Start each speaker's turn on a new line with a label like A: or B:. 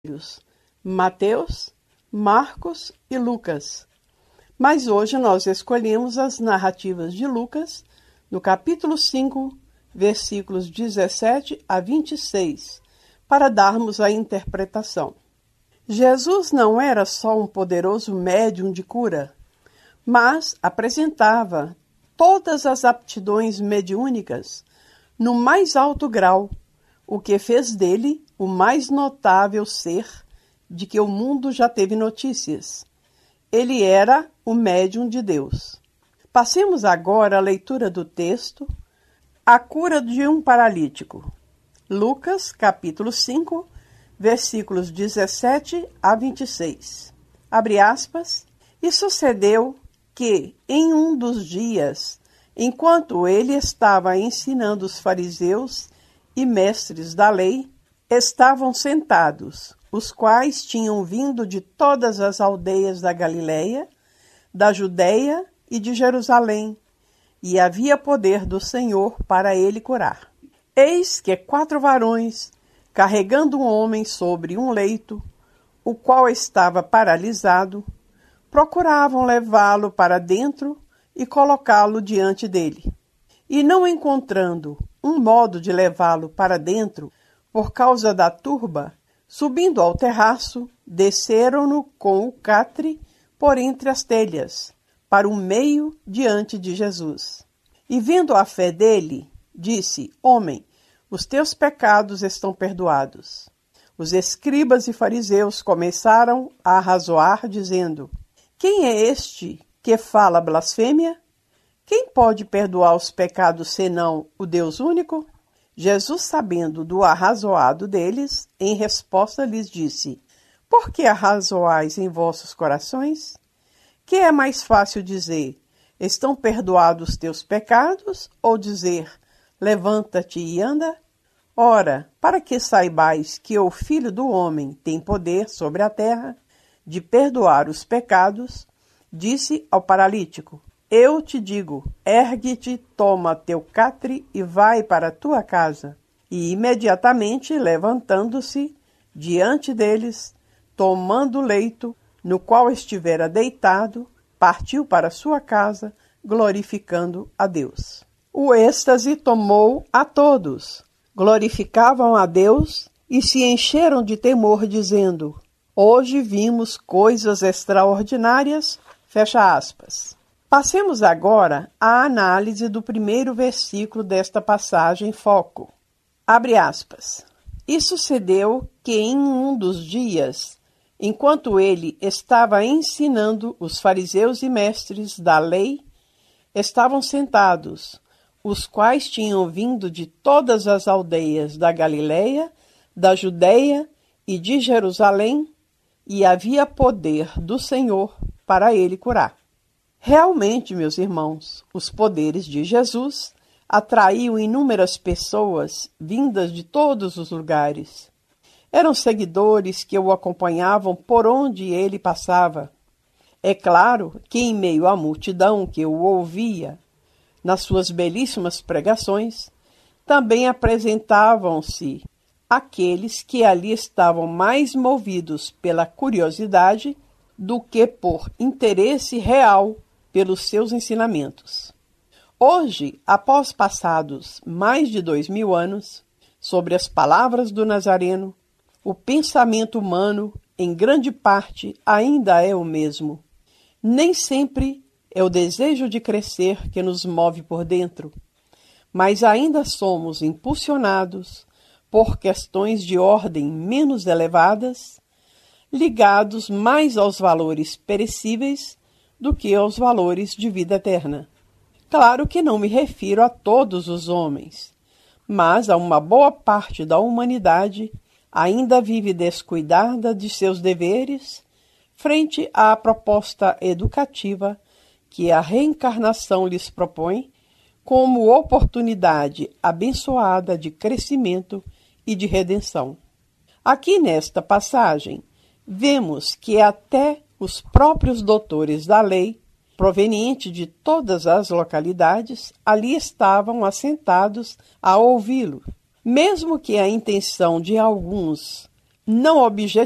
A: Mateus, Marcos e Lucas. Mas hoje nós escolhemos as narrativas de Lucas, no capítulo 5, versículos 17 a 26, para darmos a interpretação. Jesus não era só um poderoso médium de cura, mas apresentava todas as aptidões mediúnicas no mais alto grau, o que fez dele o mais notável ser de que o mundo já teve notícias. Ele era o médium de Deus. Passemos agora à leitura do texto, a cura de um paralítico. Lucas, capítulo 5, versículos 17 a 26. Abre aspas. E sucedeu que, em um dos dias, enquanto ele estava ensinando os fariseus e mestres da lei, estavam sentados, os quais tinham vindo de todas as aldeias da Galileia, da Judeia e de Jerusalém, e havia poder do Senhor para ele curar. Eis que 4 varões, carregando um homem sobre um leito, o qual estava paralisado, procuravam levá-lo para dentro e colocá-lo diante dele. E não encontrando um modo de levá-lo para dentro, por causa da turba, subindo ao terraço, desceram-no com o catre por entre as telhas, para o meio diante de Jesus. E vendo a fé dele, disse: Homem, os teus pecados estão perdoados. Os escribas e fariseus começaram a arrazoar, dizendo: Quem é este que fala blasfêmia? Quem pode perdoar os pecados senão o Deus único? Jesus, sabendo do arrazoado deles, em resposta lhes disse: Por que arrazoais em vossos corações? Que é mais fácil dizer: Estão perdoados os teus pecados? Ou dizer: Levanta-te e anda? Ora, para que saibais que o Filho do Homem tem poder sobre a terra de perdoar os pecados, disse ao paralítico: Eu te digo, ergue-te, toma teu catre e vai para a tua casa. E imediatamente, levantando-se diante deles, tomando o leito no qual estivera deitado, partiu para sua casa, glorificando a Deus. O êxtase tomou a todos. Glorificavam a Deus e se encheram de temor, dizendo: Hoje vimos coisas extraordinárias. Fecha aspas. Passemos agora à análise do primeiro versículo desta passagem foco. Abre aspas. E sucedeu que em um dos dias, enquanto ele estava ensinando, os fariseus e mestres da lei estavam sentados, os quais tinham vindo de todas as aldeias da Galileia, da Judeia e de Jerusalém, e havia poder do Senhor para ele curar. Realmente, meus irmãos, os poderes de Jesus atraíam inúmeras pessoas vindas de todos os lugares. Eram seguidores que o acompanhavam por onde ele passava. É claro que em meio à multidão que o ouvia, nas suas belíssimas pregações, também apresentavam-se aqueles que ali estavam mais movidos pela curiosidade do que por interesse real pelos seus ensinamentos. Hoje, após passados mais de 2000 anos, sobre as palavras do Nazareno, o pensamento humano, em grande parte, ainda é o mesmo. Nem sempre é o desejo de crescer que nos move por dentro, mas ainda somos impulsionados por questões de ordem menos elevadas, ligados mais aos valores perecíveis do que aos valores de vida eterna. Claro que não me refiro a todos os homens, mas a uma boa parte da humanidade ainda vive descuidada de seus deveres frente à proposta educativa que a reencarnação lhes propõe como oportunidade abençoada de crescimento e de redenção. Aqui nesta passagem, vemos que até os próprios doutores da lei, provenientes de todas as localidades, ali estavam assentados a ouvi-lo, mesmo que a intenção de alguns não